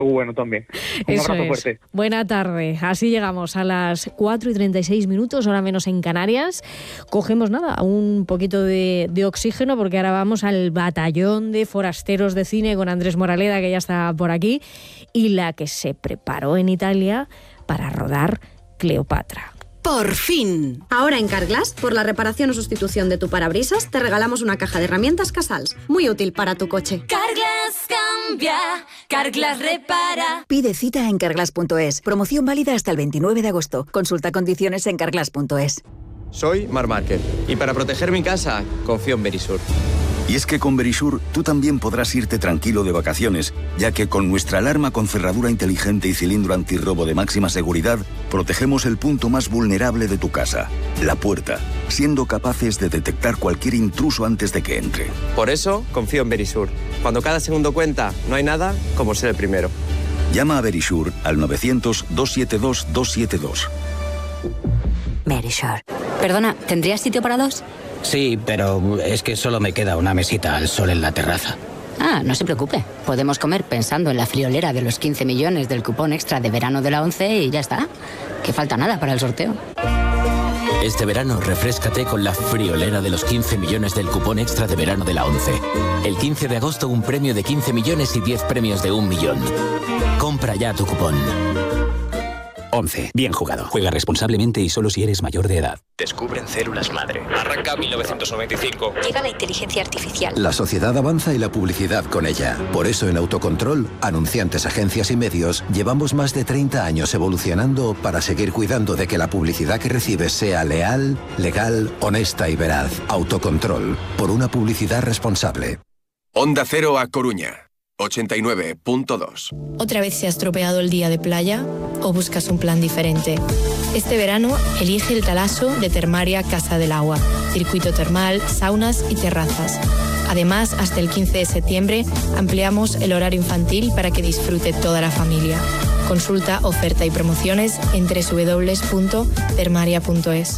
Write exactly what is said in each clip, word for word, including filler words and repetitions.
bueno también. Un Eso abrazo es. fuerte. Buena tarde. Así llegamos a las cuatro y treinta y seis minutos, hora menos en Canarias. Cogemos nada, un poquito de, de oxígeno, porque ahora vamos al batallón de forasteros de cine con Andrés Moraleda, que ya está por aquí, y la que se preparó en Italia para rodar Cleopatra. ¡Por fin! Ahora en Carglass, por la reparación o sustitución de tu parabrisas, te regalamos una caja de herramientas Casals, muy útil para tu coche. Carglass cambia, Carglass repara. Pide cita en carglass punto es. Promoción válida hasta el veintinueve de agosto. Consulta condiciones en carglass punto es. Soy Marc Márquez y para proteger mi casa confío en Verisur. Y es que con Verisur tú también podrás irte tranquilo de vacaciones, ya que con nuestra alarma con cerradura inteligente y cilindro antirrobo de máxima seguridad, protegemos el punto más vulnerable de tu casa, la puerta, siendo capaces de detectar cualquier intruso antes de que entre. Por eso confío en Verisur. Cuando cada segundo cuenta, no hay nada como ser el primero. Llama a Verisur al novecientos, doscientos setenta y dos, doscientos setenta y dos. Verisur. Perdona, ¿tendrías sitio para dos? Sí, pero es que solo me queda una mesita al sol en la terraza. Ah, no se preocupe. Podemos comer pensando en la friolera de los quince millones del cupón extra de verano de la ONCE y ya está. Que falta nada para el sorteo. Este verano refréscate con la friolera de los quince millones del cupón extra de verano de la ONCE. El quince de agosto un premio de quince millones y diez premios de un millón. Compra ya tu cupón. once. Bien jugado. Juega responsablemente y solo si eres mayor de edad. Descubren células madre. Arranca mil novecientos noventa y cinco. Llega la inteligencia artificial. La sociedad avanza y la publicidad con ella. Por eso en Autocontrol, anunciantes, agencias y medios, llevamos más de treinta años evolucionando para seguir cuidando de que la publicidad que recibes sea leal, legal, honesta y veraz. Autocontrol. Por una publicidad responsable. Onda Cero a Coruña. ochenta y nueve punto dos. ¿Otra vez se ha estropeado el día de playa o buscas un plan diferente? Este verano elige el Talaso de Termaria Casa del Agua. Circuito termal, saunas y terrazas. Además, hasta el quince de septiembre ampliamos el horario infantil para que disfrute toda la familia. Consulta oferta y promociones en doble u doble u doble u punto termaria punto es.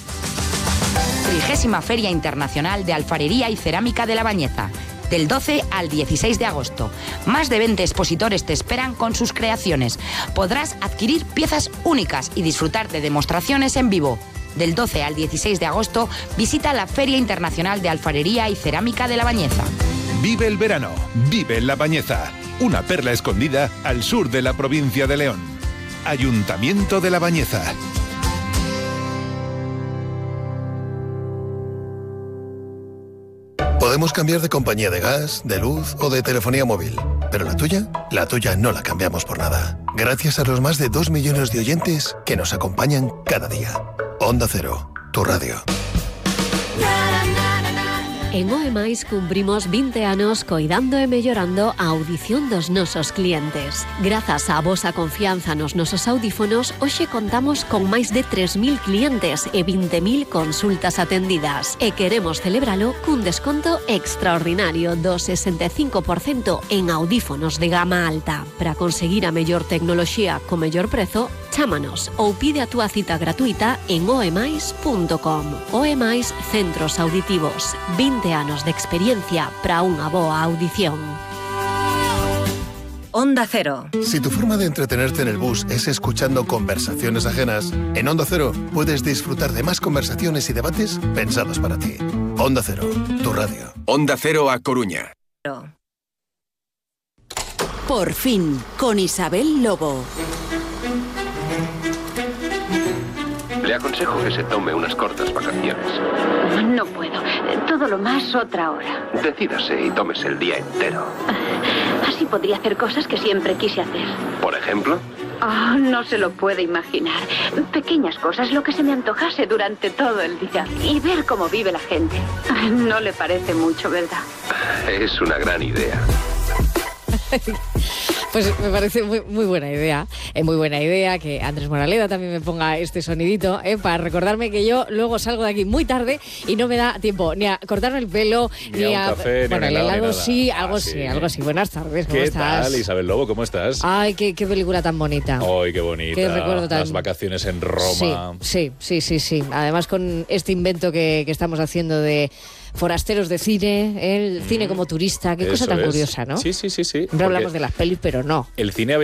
Trigésima Feria Internacional de Alfarería y Cerámica de La Bañeza. Del doce al dieciséis de agosto. Más de veinte expositores te esperan con sus creaciones. Podrás adquirir piezas únicas y disfrutar de demostraciones en vivo. Del doce al dieciséis de agosto, visita la Feria Internacional de Alfarería y Cerámica de La Bañeza. Vive el verano, vive La Bañeza, una perla escondida al sur de la provincia de León. Ayuntamiento de La Bañeza. Podemos cambiar de compañía de gas, de luz o de telefonía móvil, pero la tuya, la tuya no la cambiamos por nada. Gracias a los más de dos millones de oyentes que nos acompañan cada día. Onda Cero, tu radio. En O E Mais cumprimos vinte anos coidando e mellorando a audición dos nosos clientes. Grazas á vosa confianza nos nosos audífonos, hoxe contamos con máis de tres mil clientes e vinte mil consultas atendidas. E queremos celebralo cun desconto extraordinario do sesenta e cinco por cento en audífonos de gama alta. Para conseguir a mellor tecnoloxía co mellor prezo, chámanos ou pide a túa cita gratuita en o e mais punto com. O E Mais Centros Auditivos. vinte anos de experiencia para unha boa audición. Onda Cero. Si tu forma de entretenerte en el bus es escuchando conversaciones ajenas, en Onda Cero puedes disfrutar de más conversaciones y debates pensados para ti. Onda Cero, tu radio. Onda Cero a Coruña. Por fin, con Isabel Lobo. Le aconsejo que se tome unas cortas vacaciones. No puedo. Todo lo más otra hora. Decídase y tómese el día entero. Así podría hacer cosas que siempre quise hacer. ¿Por ejemplo? Oh, no se lo puede imaginar. Pequeñas cosas, lo que se me antojase durante todo el día. Y ver cómo vive la gente. No le parece mucho, ¿verdad? Es una gran idea. Pues me parece muy, muy buena idea. Es muy buena idea que Andrés Moraleda también me ponga este sonidito, ¿eh? Para recordarme que yo luego salgo de aquí muy tarde y no me da tiempo ni a cortarme el pelo, ni, ni a... un café, bueno, ni un el helado, helado ni sí, nada. algo Ah, sí, sí, algo sí. Buenas tardes, ¿cómo ¿Qué estás? tal, Isabel Lobo? ¿Cómo estás? Ay, qué, qué película tan bonita. Ay, qué bonita. Qué recuerdo tan... Las vacaciones en Roma. Sí, sí, sí, sí, sí. Además con este invento que, que estamos haciendo de forasteros de cine, el cine como turista, qué Eso cosa tan es. curiosa, ¿no? Sí, sí, sí, sí. Siempre hablamos de las pelis, pero no. El cine